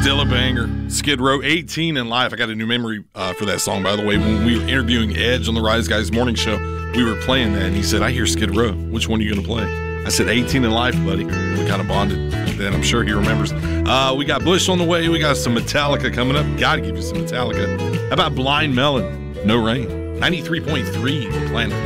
Still a banger. Skid Row, 18 in Life. I got a new memory for that song, by the way. When we were interviewing Edge on the Rise Guys morning show, we were playing that, and he said, I hear Skid Row. Which one are you going to play? I said, 18 in Life, buddy. And we kind of bonded. Then I'm sure he remembers. We got Bush on the way. We got some Metallica coming up. Got to give you some Metallica. How about Blind Melon? No Rain. 93.3 Planet.